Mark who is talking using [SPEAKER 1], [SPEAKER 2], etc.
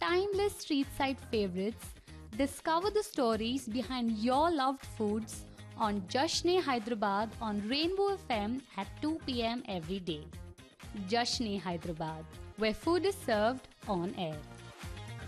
[SPEAKER 1] timeless street side favorites. Discover the stories behind your loved foods on Jashne Hyderabad on Rainbow FM at 2 p.m. every day. Jashne Hyderabad, where food is served on air.